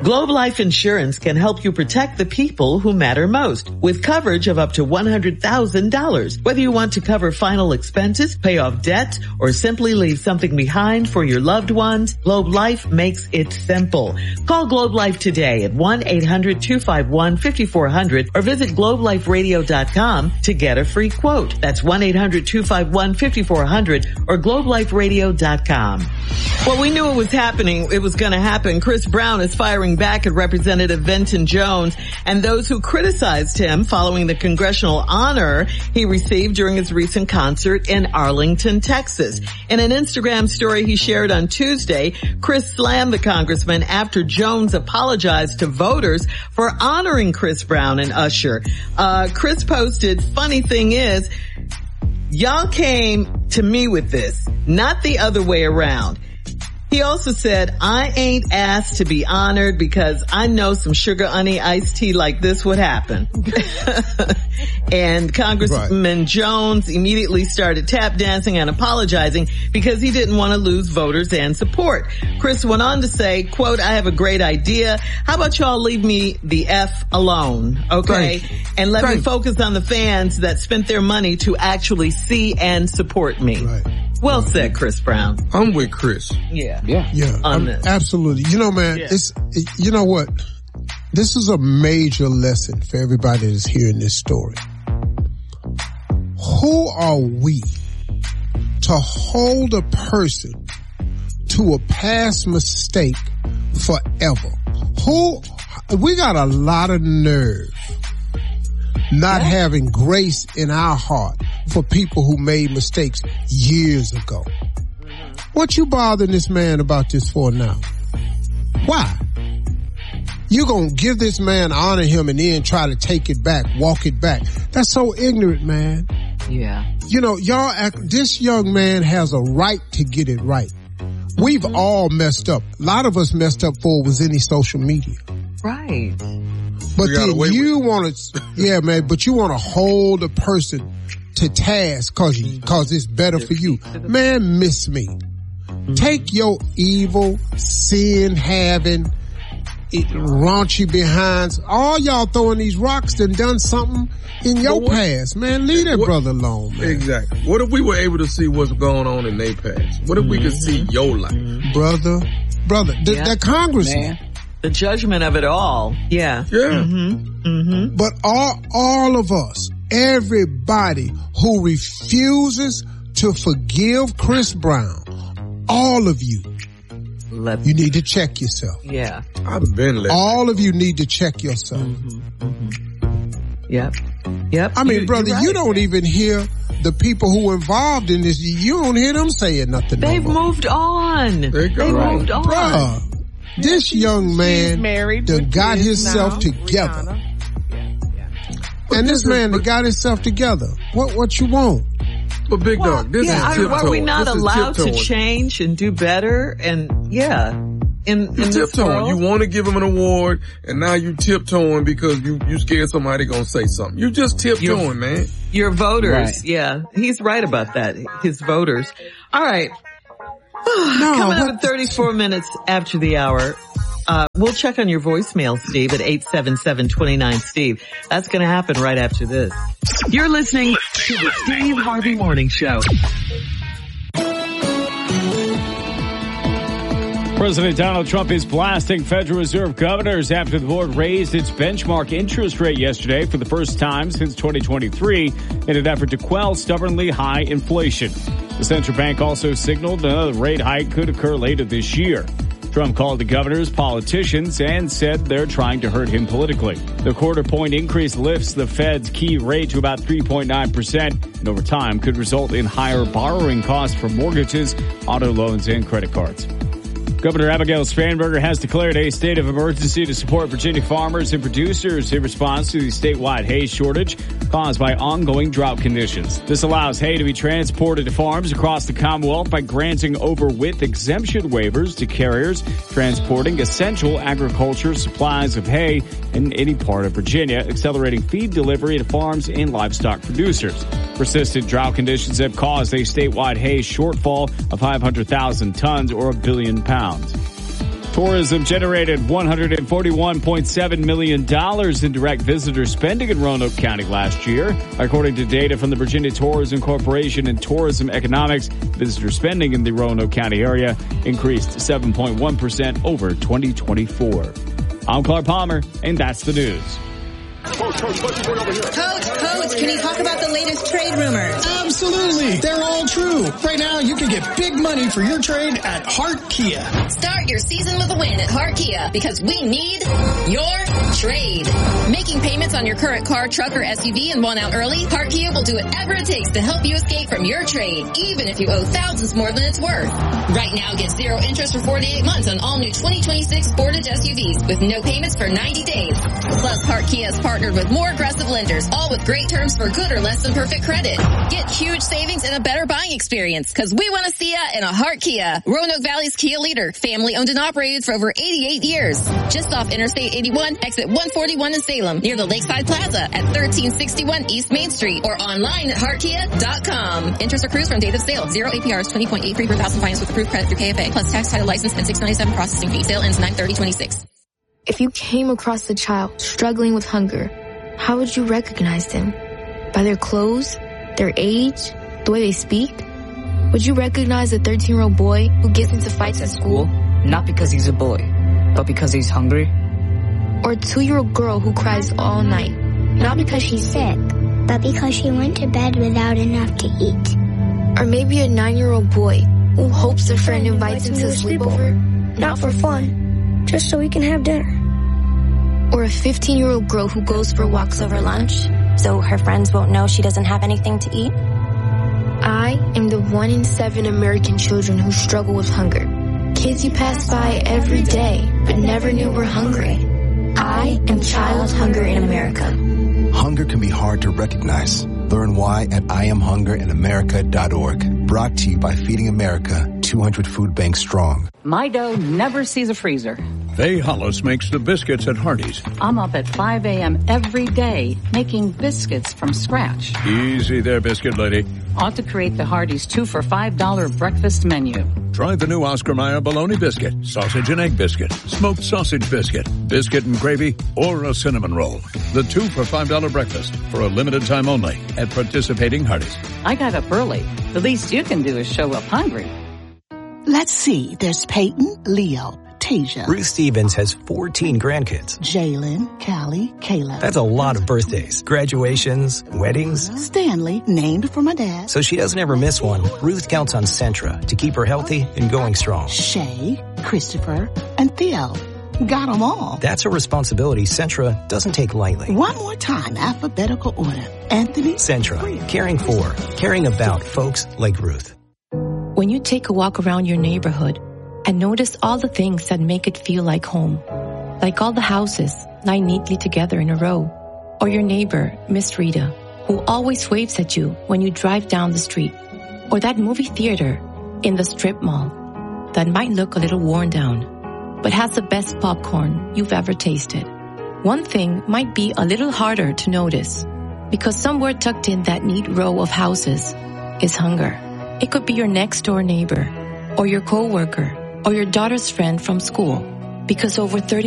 Globe Life Insurance can help you protect the people who matter most with coverage of up to $100,000. Whether you want to cover final expenses, pay off debt, or simply leave something behind for your loved ones, Globe Life makes it simple. Call Globe Life today at 1-800-251-5400 or visit globeliferadio.com to get a free quote. That's 1-800-251-5400 or globeliferadio.com. Well, we knew it was happening. It was going to happen. Chris Brown is firing back at Representative Venton Jones and those who criticized him following the congressional honor he received during his recent concert in Arlington, Texas. In an Instagram story he shared on Tuesday, Chris slammed the congressman after Jones apologized to voters for honoring Chris Brown and Usher. Chris posted, "Funny thing is, y'all came to me with this, not the other way around." He also said, "I ain't asked to be honored because I know some sugar honey iced tea like this would happen." And Congressman Jones immediately started tap dancing and apologizing because he didn't want to lose voters and support. Chris went on to say, quote, "I have a great idea. How about y'all leave me the F alone, okay? And let me focus on the fans that spent their money to actually see and support me." Right. Well said, Chris Brown. I'm with Chris. Yeah. On this. Absolutely. You know, man, you know what? This is a major lesson for everybody that's hearing this story. Who are we to hold a person to a past mistake forever? We got a lot of nerve not having grace in our heart for people who made mistakes years ago. What you bothering this man about this for now? Why? You gonna give this man, honor him, and then try to take it back, walk it back. That's so ignorant, man. Yeah. You know, this young man has a right to get it right. We've all messed up. A lot of us messed up before it was any social media. Right. But then you want to, but you want to hold a person to task cause it's better for you. Man, miss me. Take your evil, sin-having, raunchy behinds. All y'all throwing these rocks done something in your past. Man, leave that brother alone, man. Exactly. What if we were able to see what's going on in their past? What if we could see your life? Brother, the congressman. The judgment of it all. Yeah. But all of us, everybody who refuses to forgive Chris Brown, all of you, you need to check yourself. Yeah. I've been all of you need to check yourself. Yep. I mean, brother, you don't even hear the people who were involved in this. You don't hear them saying nothing. They've moved on. They've moved on. Bruh, this young man done got himself together. And this man that got himself together. What you want? But Big Dog, this is tiptoeing. Are we not allowed to change and do better? And in this world, you want to give him an award, and now you tiptoeing because you scared somebody gonna say something. You just tiptoeing, man. Your voters, he's right about that. His voters. All right. Coming up at 34 minutes after the hour. We'll check on your voicemail, Steve, at 877-29-STEVE. That's going to happen right after this. You're listening to the Steve Harvey Morning Show. President Donald Trump is blasting Federal Reserve governors after the board raised its benchmark interest rate yesterday for the first time since 2023 in an effort to quell stubbornly high inflation. The central bank also signaled another rate hike could occur later this year. Trump called the governors politicians and said they're trying to hurt him politically. The quarter-point increase lifts the Fed's key rate to about 3.9% and over time could result in higher borrowing costs for mortgages, auto loans, and credit cards. Governor Abigail Spanberger has declared a state of emergency to support Virginia farmers and producers in response to the statewide hay shortage caused by ongoing drought conditions. This allows hay to be transported to farms across the Commonwealth by granting over-width exemption waivers to carriers transporting essential agriculture supplies of hay in any part of Virginia, accelerating feed delivery to farms and livestock producers. Persistent drought conditions have caused a statewide hay shortfall of 500,000 tons or 1 billion pounds. Tourism generated $141.7 million in direct visitor spending in Roanoke County last year. According to data from the Virginia Tourism Corporation and Tourism Economics, visitor spending in the Roanoke County area increased 7.1% over 2024. I'm Clark Palmer, and that's the news. Coach, can you talk about the latest trade rumors? Absolutely. They're all true. Right now, you can get big money for your trade at Hart Kia. Start your season with a win at Hart Kia because we need your trade. Making payments on your current car, truck, or SUV and want out early? Hart Kia will do whatever it takes to help you escape from your trade, even if you owe thousands more than it's worth. Right now, get 0 interest for 48 months on all new 2026 Sportage SUVs with no payments for 90 days. Plus, Hart Kia is partnered with more aggressive lenders, all with great terms for good or less than perfect credit. Get huge savings and a better buying experience because we want to see ya in a Hart Kia. Roanoke Valley's Kia leader, family owned and operated for over 88 years. Just off Interstate 81, exit 141 in Salem, near the Lakeside Plaza at 1361 East Main Street or online at heartkia.com. Interest accrues from date of sale. 0 APRs, 20.83 per thousand finance with approved credit through KFA, plus tax, title, license, and $697 processing fee. Sale ends 9/30/26. If you came across a child struggling with hunger, how would you recognize them? By their clothes, their age, the way they speak? Would you recognize a 13-year-old boy who gets into fights at school? Not because he's a boy, but because he's hungry? Or a 2-year-old girl who cries all night, not because she's sick, but because she went to bed without enough to eat? Or maybe a 9-year-old boy who hopes a friend invites him to a sleepover, not for fun, just so we can have dinner. Or a 15-year-old girl who goes for walks over lunch, so her friends won't know she doesn't have anything to eat? I am the 1 in 7 American children who struggle with hunger. Kids you pass by every day, but never knew were hungry. I am child hunger in America. Hunger can be hard to recognize. Learn why at IamHungeringAmerica.org. Brought to you by Feeding America, 200 food banks strong. My dough never sees a freezer. Faye Hollis makes the biscuits at Hardee's. I'm up at 5 a.m. every day making biscuits from scratch. Easy there, biscuit lady. Ought to create the Hardee's 2 for $5 breakfast menu. Try the new Oscar Mayer bologna biscuit, sausage and egg biscuit, smoked sausage biscuit, biscuit and gravy, or a cinnamon roll. The 2 for $5 breakfast for a limited time only at participating Hardee's. I got up early. The least you can do is show up hungry. Let's see. There's Peyton, Leo, Tasia. Ruth Stevens has 14 grandkids. Jalen, Callie, Caleb. That's a lot of birthdays, graduations, weddings. Stanley, named for my dad. So she doesn't ever miss one. Ruth counts on Centra to keep her healthy and going strong. Shay, Christopher, and Theo. Got them all. That's a responsibility Centra doesn't take lightly. One more time, alphabetical order. Anthony. Centra, caring for, caring about folks like Ruth. When you take a walk around your neighborhood and notice all the things that make it feel like home, like all the houses lined neatly together in a row, or your neighbor, Miss Rita, who always waves at you when you drive down the street, or that movie theater in the strip mall that might look a little worn down, but has the best popcorn you've ever tasted. One thing might be a little harder to notice, because somewhere tucked in that neat row of houses is hunger. It could be your next door neighbor, or your coworker, or your daughter's friend from school, because over 30